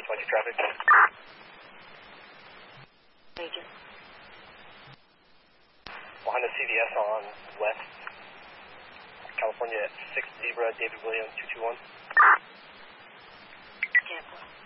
622 traffic. Agent. Behind the CVS on West California at 6 Zebra, David Williams 221. Cancel.